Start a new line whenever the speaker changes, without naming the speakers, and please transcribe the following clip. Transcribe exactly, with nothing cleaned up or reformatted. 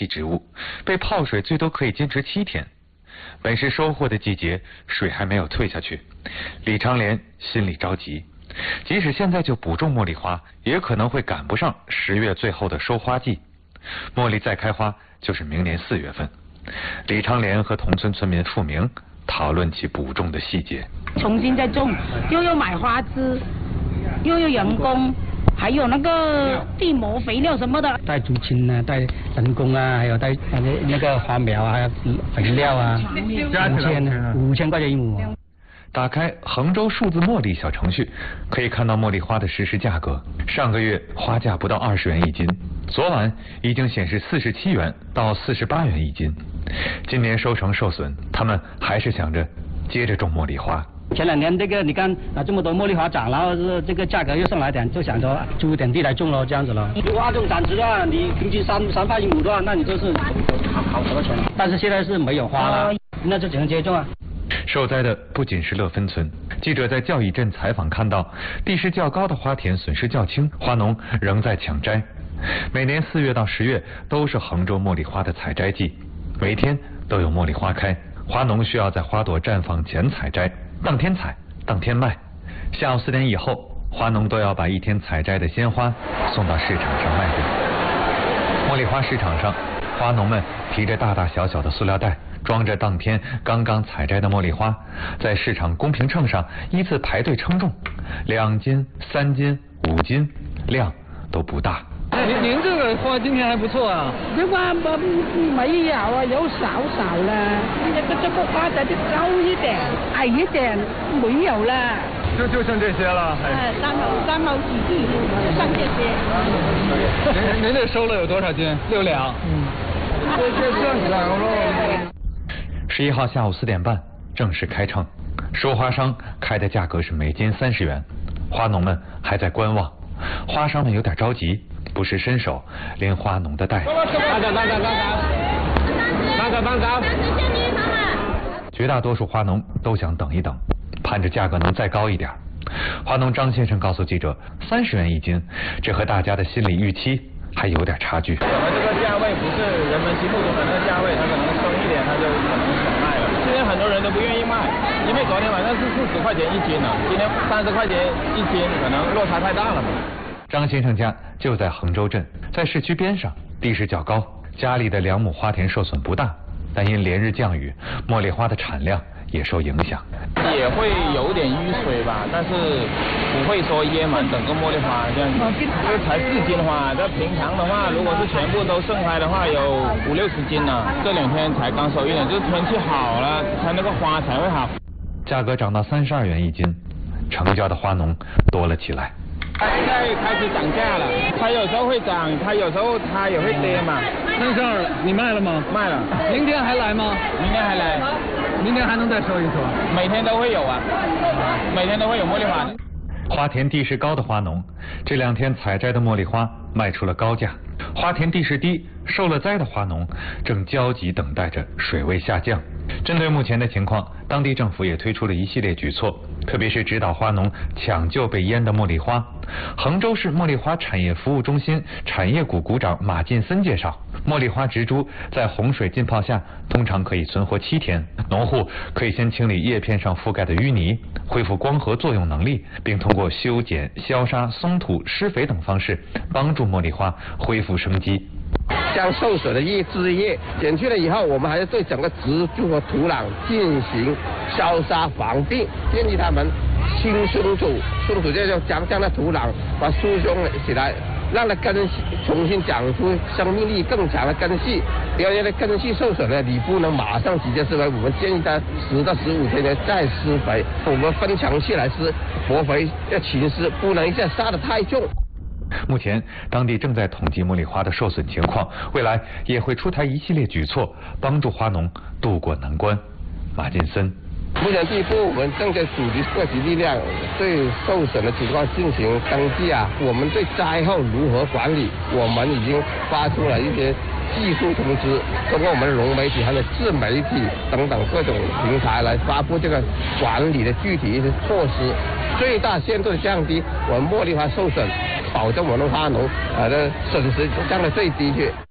植物，被泡水最多可以坚持七天。本是收获的季节，水还没有退下去，李长莲心里着急。即使现在就补种茉莉花，也可能会赶不上十月最后的收花季。茉莉再开花就是明年四月份。李长莲和同村村民付明讨论起补种的细节。
重新再种，又要买花枝，又要人工，还有那个地膜肥料什么的，
带竹青啊，带人工啊，还有带那个那个花苗啊，还有肥料啊，五千五千块钱一亩。
打开衡州数字茉莉小程序，可以看到茉莉花的实时价格。上个月花价不到二十元一斤，昨晚已经显示四十七元到四十八元一斤。今年收成受损，他们还是想着接着种茉莉花。
前两年这个你看啊，这么多茉莉花涨，然后是这个价格又上来点，就想着租点地来种咯，这样子咯。花种产值的话，你平均三三块一亩的话，那你就是好好多钱。但是现在是没有花了，那就只能接种啊。
受灾的不仅是乐芬村，记者在教义镇采访看到，地势较高的花田损失较轻，花农仍在抢摘。每年四月到十月都是衡州茉莉花的采摘季，每天都有茉莉花开，花农需要在花朵绽放前采摘，当天采，当天卖。下午四点以后，花农都要把一天采摘的鲜花送到市场上卖掉。茉莉花市场上，花农们提着大大小小的塑料袋，装着当天刚刚采摘的茉莉花，在市场公平秤上依次排队称重，两斤、三斤、五斤，量都不大。
您您这个花今天还不错啊。
这花没没有啊，有少少了。这个这个花的就高一点、矮一点，没有了。
就就剩这些了。
哎，三毛三毛几斤，就剩这些。
您您这收了有多少斤？六两。嗯。这这剩两了。
十一号下午四点半正式开秤，收花商开的价格是每斤三十元，花农们还在观望，花商们有点着急，不时伸手拎花农的袋子。绝大多数花农都想等一等，盼着价格能再高一点。花农张先生告诉记者，三十元一斤，这和大家的心理预期还有点差距。
可能这个价位不是人们心目中的那个价位，他可能松一点，他就可能想卖了。今天很多人都不愿意卖，因为昨天晚上是四十块钱一斤呢，今天三十块钱一斤，可能落差太大了嘛。
张先生家就在衡州镇，在市区边上，地势较高，家里的两亩花田受损不大，但因连日降雨，茉莉花的产量也受影响。
也会有点淤水吧，但是不会说淹满整个茉莉花这样子。因为才四斤花，这平常的话，如果是全部都盛开的话，有五六十斤呢。这两天才刚收一点，就是天气好了，它那个花才会好。
价格涨到三十二元一斤，成交的花农多了起来。
它现在开始涨价了，它有时候会涨，它有时候它也会跌嘛。
三十二，你卖了吗？
卖了。
明天还来吗？
明天还来。
明天还能再收一收？
每天都会有啊，每天都会有茉莉花。
花田地势高的花农，这两天采摘的茉莉花卖出了高价。花田地势低、受了灾的花农正焦急等待着水位下降。针对目前的情况，当地政府也推出了一系列举措，特别是指导花农抢救被淹的茉莉花。衡州市茉莉花产业服务中心产业股股长马进森介绍，茉莉花植株在洪水浸泡下通常可以存活七天，农户可以先清理叶片上覆盖的淤泥，恢复光合作用能力，并通过修剪、消杀、松土、施肥等方式帮助茉莉花恢复生机。
将受损的叶枝叶剪去了以后，我们还要对整个植株和土壤进行消杀防病，建议他们轻松土，松土就是将将那土壤把疏松起来，让它根系重新长出生命力更强的根系。要因为根系受损了，你不能马上直接施肥，我们建议它十到十五天内再施肥。我们分强期来施，活肥要勤施，不能一下杀得太重。
目前，当地正在统计茉莉花的受损情况，未来也会出台一系列举措，帮助花农渡过难关。马进森。
目前第一步，我们正在组织各级力量对受损的情况进行登记啊。我们对灾后如何管理，我们已经发出了一些技术通知，通过我们的融媒体还有自媒体等等各种平台来发布这个管理的具体一些措施，最大限度的降低我们茉莉花受损，保证我们花农呃的损失降到最低去。